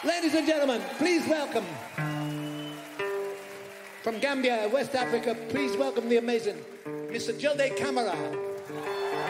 Ladies and gentlemen, please welcome from Gambia, West Africa, please welcome the amazing Mr. Jode Camara.